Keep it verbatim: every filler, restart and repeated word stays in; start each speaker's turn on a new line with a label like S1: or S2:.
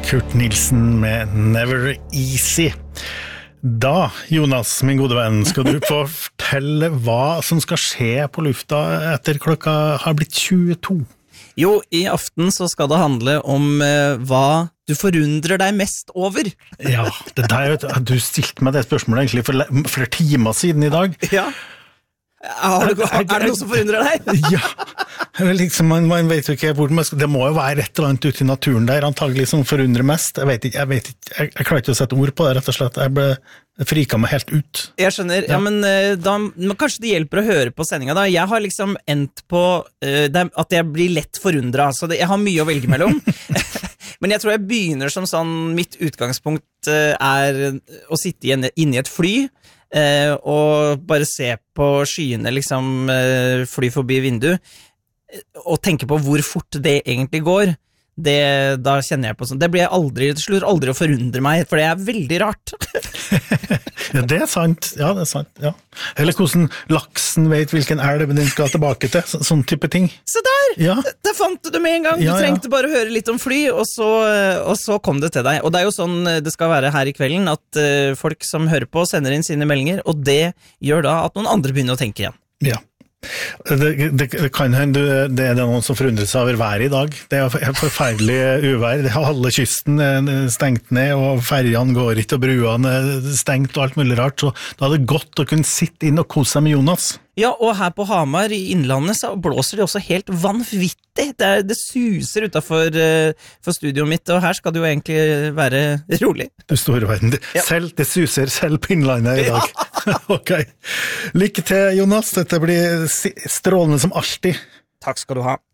S1: Kurt Nilsen med Never Easy. Da, Jonas, min gode venn, skal du få fortelle hva som skal skje på lufta etter klokka har blitt tjueto.
S2: Jo, i aften så skal det handle om uh, hva du forundrer deg mest over.
S1: Ja, det der, du stilte meg det spørsmålet egentlig for flere timer siden i dag.
S2: Ja. Er det, er det noe som forundrer deg?
S1: Ja, liksom, man, man vet jo ikke hvor man skal, det må jo være et eller annet ute i naturen der, antagelig som forundrer mest. Jeg vet ikke, jeg vet ikke, jeg, jeg klarer ikke å sette ord på det, rett og slett. Jeg ble jeg frika meg helt ut.
S2: Jeg skjønner, ja, ja men da, kanskje det hjelper å høre på sendinga da. Jeg har liksom endt på uh, det, at jeg blir lett forundret, så det, jeg har mye å velge mellom. Men jeg tror jeg begynner som sånn, mitt utgangspunkt uh, er å sitte inne i et fly, Uh, og bare se på skyene liksom uh, fly forbi vindu og tenke på hvor fort det egentlig går. Det, da kjenner jeg på sånn, det blir jeg aldri, det slutter aldri å forundre meg, for det er veldig rart.
S1: Ja, det er sant, ja, det er sant, ja. Eller hvordan laksen vet hvilken elv den skal tilbake til, så, sånn type ting.
S2: Se der,
S1: ja.
S2: Der fant du det med en gang, du ja, trengte ja. bare å høre litt om fly, og så, og så kom det til deg. Og det er jo sånn det skal være her i kvelden, at uh, folk som hører på sender inn sine meldinger, og det gjør da at noen andre begynner å tenke igjen.
S1: Ja. Det, det, det kan hende det er noen som forundrer seg over været i dag. Det er forferdelig uvær. Det har halve kysten stengt ned, og ferjene går ikke, og bruene er stengt og alt mulig rart. Så da er det godt å kunne sitte inn og kose seg med Jonas.
S2: Ja, og her på Hamar i innlandet så blåser det også helt vanvittig. Det, er, det suser utenfor uh, for studioet mitt, og her skal det jo egentlig være rolig. Du
S1: store verden. Ja. Selv, det suser selv på innlandet i dag. Ja. Ok. Lykke til, Jonas. Dette blir strålende som alltid.
S2: Takk skal du ha.